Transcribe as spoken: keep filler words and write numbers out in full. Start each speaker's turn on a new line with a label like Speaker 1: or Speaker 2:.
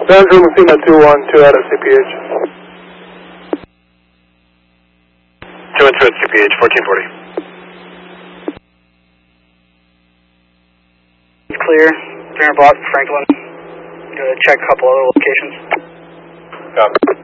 Speaker 1: Sandra Messina two one two out of C P H.
Speaker 2: two one two at C P H, fourteen forty.
Speaker 3: Clear, three hundred block, Franklin. Gonna check a couple other locations.
Speaker 2: Copy.